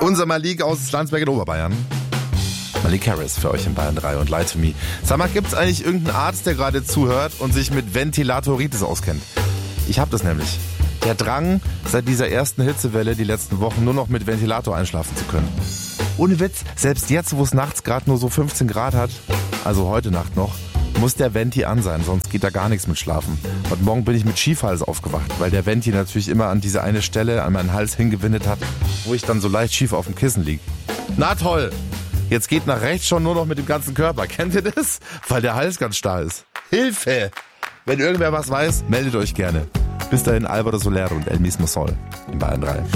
Unser Malik aus Landsberg in Oberbayern. Malik Harris für euch in Bayern 3 und Lie to Me. Sag mal, gibt's eigentlich irgendeinen Arzt, der gerade zuhört und sich mit Ventilatoritis auskennt? Ich hab das nämlich. Der Drang, seit dieser ersten Hitzewelle die letzten Wochen nur noch mit Ventilator einschlafen zu können. Ohne Witz, selbst jetzt, wo es nachts gerade nur so 15 Grad hat, also heute Nacht noch, muss der Venti an sein, sonst geht da gar nichts mit Schlafen. Und morgen bin ich mit Schiefhals aufgewacht, weil der Venti natürlich immer an diese eine Stelle an meinen Hals hingewindet hat, wo ich dann so leicht schief auf dem Kissen lieg. Na toll! Jetzt geht nach rechts schon nur noch mit dem ganzen Körper. Kennt ihr das? Weil der Hals ganz starr ist. Hilfe! Wenn irgendwer was weiß, meldet euch gerne. Bis dahin, Álvaro Soler und El Mismo Sol in Bayern 3.